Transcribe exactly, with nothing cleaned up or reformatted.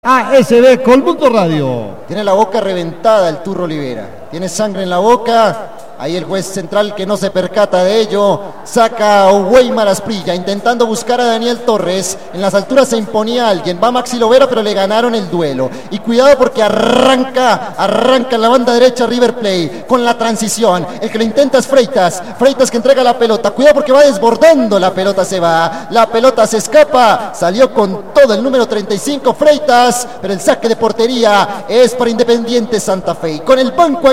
A S B Colmundo Radio. Tiene la boca reventada el Turro Olivera. Tiene sangre en la boca. Ahí el juez central, que no se percata de ello, saca a Weimar Asprilla intentando buscar a Daniel Torres. En las alturas se imponía alguien. Va Maxi Lovera, pero le ganaron el duelo. Y cuidado porque arranca, arranca en la banda derecha River Plate con la transición. El que lo intenta es Freitas. Freitas que entrega la pelota. Cuidado porque va desbordando. La pelota se va. La pelota se escapa. Salió con todo el número treinta y cinco Freitas. Pero el saque de portería es para Independiente Santa Fe. Y con el banco